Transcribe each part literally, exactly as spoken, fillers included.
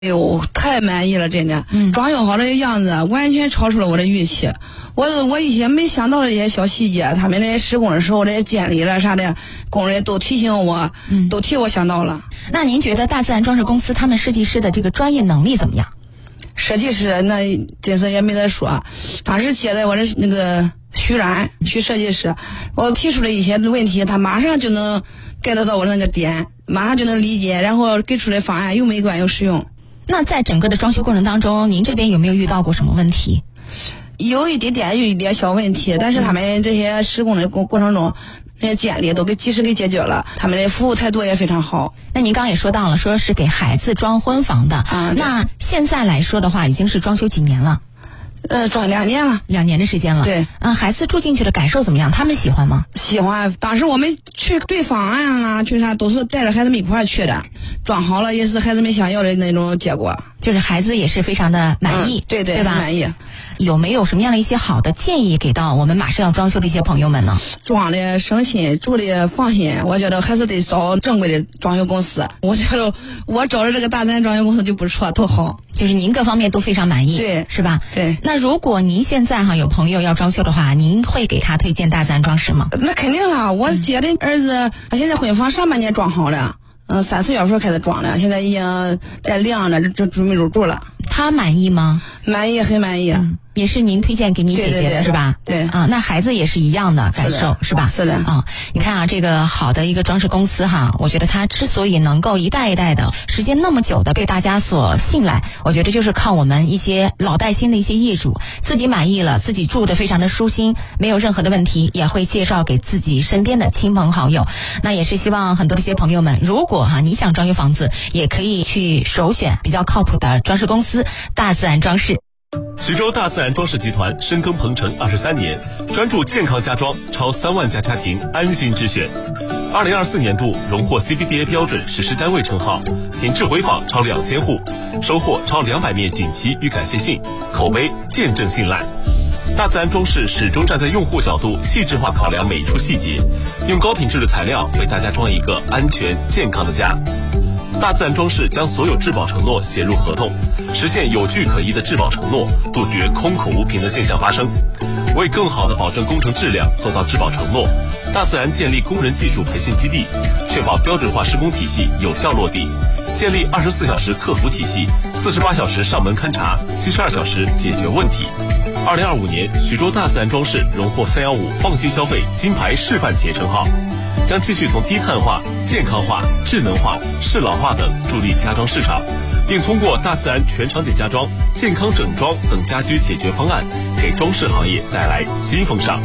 哎呦，太满意了，真的，嗯，装修好的样子完全超出了我的预期。我我一些没想到的一些小细节，他们在施工的时候，这些监理了啥的，工人都提醒我，嗯，都替我想到了。 那您觉得大自然装饰公司他们设计师的这个专业能力怎么样？ 设计师那真是也没得说，当时接待我的那个徐然徐设计师，我提出了一些问题，他马上就能 get 到我那个点，马上就能理解，然后给出的方案又美观又实用。 那在整个的装修过程当中，您这边有没有遇到过什么问题？ 有一点点有一点小问题，但是他们这些施工的过过程中，那些监理都给及时给解决了，他们的服务态度也非常好。 那您刚刚也说到了，说是给孩子装婚房的啊，那现在来说的话，已经是装修几年了？ 呃，装两年了， 两年的时间了。对，啊，孩子住进去的感受怎么样？他们喜欢吗？ 喜欢。当时我们去对方案啦，去啥都是带着孩子们一块儿去的，装好了也是孩子们想要的那种结果， 就是孩子也是非常的满意， 嗯、对对对吧？ 满意。 有没有什么样的一些好的建议给到我们马上要装修的一些朋友们呢？ 装的省心，住的放心，我觉得还是得找正规的装修公司。我觉得我找的这个大自然装修公司就不错，都好。就是您各方面都非常满意，对，是吧？对。那如果您现在哈有朋友要装修的话，您会给他推荐大自然装饰吗？那肯定啦，我姐的儿子他现在婚房上半年装好了，嗯，三四月份开始装了，现在已经在晾着，这准备入住了。他满意吗？满意，很满意。嗯，也是您推荐给你姐姐的，对对对，是吧？对啊，那孩子也是一样的感受， 是, 是吧？是的啊，你看啊，这个好的一个装饰公司哈，我觉得它之所以能够一代一代的时间那么久的被大家所信赖，我觉得就是靠我们一些老带新的一些业主自己满意了，自己住的非常的舒心，没有任何的问题，也会介绍给自己身边的亲朋好友。那也是希望很多的一些朋友们，如果哈你想装修房子，也可以去首选比较靠谱的装饰公司大自然装饰。 徐州大自然装饰集团深耕鹏城二十三年，专注健康家装，超三万家家庭安心之选。二零二四年度荣获 C B D A 标准实施单位称号，品质回访超两千户，收获超两百面锦旗与感谢信，口碑见证信赖。大自然装饰始终站在用户角度，细致化考量每一处细节，用高品质的材料为大家装一个安全健康的家。大自然装饰将所有质保承诺写入合同，实现有据可依的质保承诺，杜绝空口无凭的现象发生。为更好地保证工程质量，做到质保承诺，大自然建立工人技术培训基地，确保标准化施工体系有效落地，建立二十四小时客服体系，四十八小时上门勘查，七十二小时解决问题。二零二五年，徐州大自然装饰荣获三一五放心消费金牌示范企业称号，将继续从低碳化、健康化、智能化、适老化等助力家装市场，并通过大自然全场景家装、健康整装等家居解决方案，给装饰行业带来新风尚。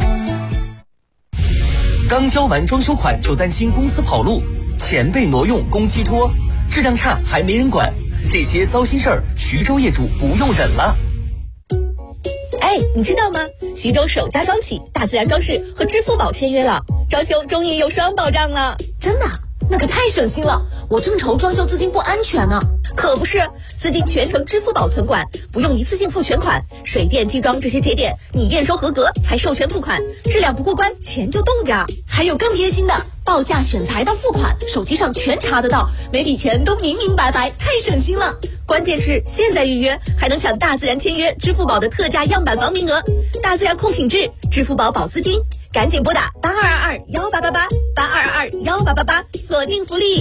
刚交完装修款就担心公司跑路，钱被挪用公鸡托，质量差还没人管，这些糟心事儿，徐州业主不用忍了。 哎，你知道吗？徐州首家装企大自然装饰和支付宝签约了，装修终于有双保障了。 真的？那可太省心了，我正愁装修资金不安全呢。 可不是，资金全程支付宝存管，不用一次性付全款，水电机装这些节点你验收合格才授权付款，质量不过关钱就冻着。 还有更贴心的，报价选材到付款，手机上全查得到，每笔钱都明明白白，太省心了。 关键是现在预约还能抢大自然签约支付宝的特价样板房名额，大自然控品质，支付宝保资金，赶紧拨打八二二二幺八八八八二二二幺八八八，锁定福利。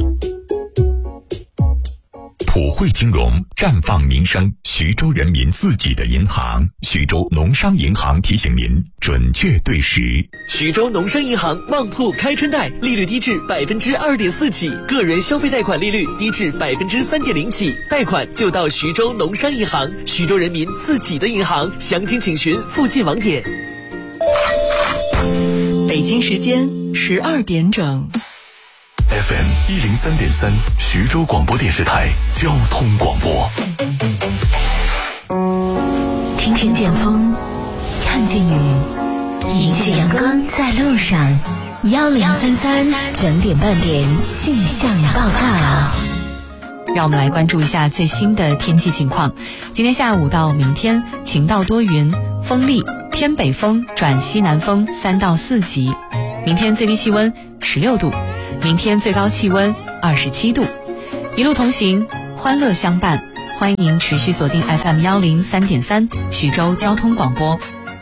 普惠金融，绽放民生，徐州人民自己的银行。徐州农商银行提醒您准确对时。 徐州农商银行旺铺开春贷，利率低至百分之二点四起，个人消费贷款利率低至百分之三点零起，贷款就到徐州农商银行，徐州人民自己的银行。详情请询附近网点。 北京时间十二点整。 F M 一零三点三，徐州广播电视台交通广播。 听听见风，看见雨，迎着阳光在路上。幺零三三整点半点气象报告。 让我们来关注一下最新的天气情况。今天下午到明天晴到多云，风力偏北风转西南风三到四级。明天最低气温十六度。明天最高气温二十七度，一路同行，欢乐相伴， 欢迎您持续锁定 F M 幺零三点三徐州交通广播。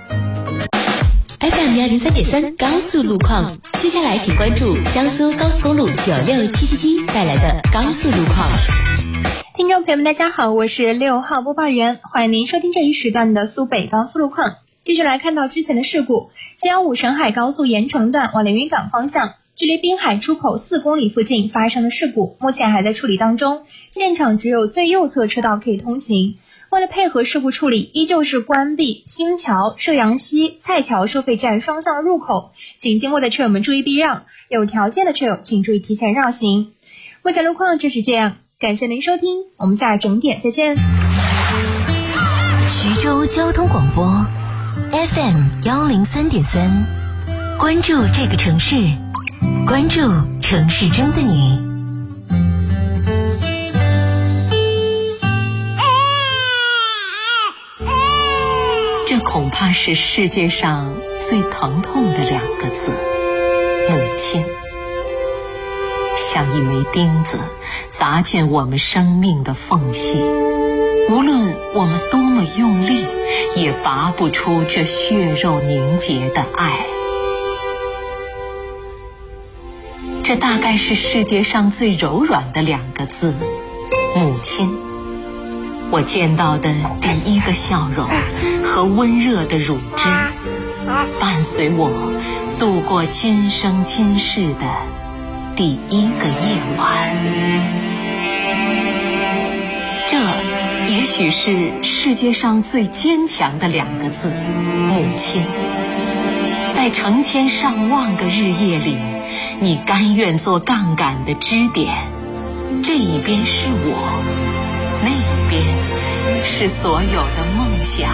F M 幺零三点三高速路况，接下来请关注江苏高速公路九六七七七带来的高速路况。 听众朋友们，大家好，我是六号播报员，欢迎您收听这一时段的苏北高速路况。继续来看到之前的事故，七幺五沈海高速盐城段往连云港方向，距离滨海出口四公里附近发生的事故，目前还在处理当中，现场只有最右侧车道可以通行。为了配合事故处理，依旧是关闭新桥、射阳溪、蔡桥收费站双向入口，请经过的车友们注意避让，有条件的车友请注意提前绕行。目前路况就是这样，感谢您收听，我们下整点再见。 徐州交通广播 F M 幺零三点三，关注这个城市，关注城市中的你。这恐怕是世界上最疼痛的两个字，母亲。像一枚钉子砸进我们生命的缝隙，无论我们多么用力，也拔不出这血肉凝结的爱。这大概是世界上最柔软的两个字，母亲。我见到的第一个笑容和温热的乳汁，伴随我度过今生今世的第一个夜晚。这也许是世界上最坚强的两个字，母亲。在成千上万个日夜里，你甘愿做杠杆的支点，这一边是我，那一边是所有的梦想。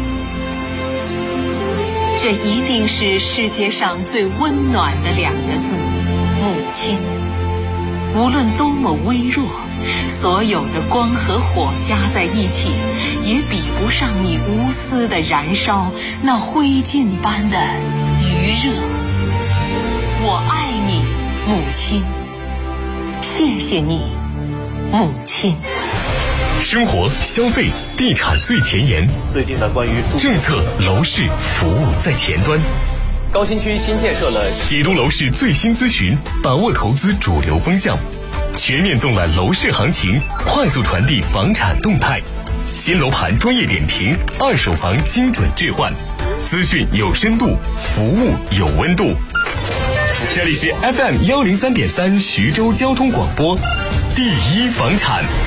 这一定是世界上最温暖的两个字，母亲。无论多么微弱，所有的光和火加在一起，也比不上你无私的燃烧那灰烬般的余热。我爱你，母亲。谢谢你，母亲。 生活、消费、地产最前沿。 最近呢，关于政策、楼市、服务在前端。 高新区新建设了解读楼市最新资讯，把握投资主流风向，全面纵览楼市行情，快速传递房产动态。新楼盘专业点评，二手房精准置换，资讯有深度，服务有温度。这里是 F M 幺零三点三徐州交通广播，第一房产。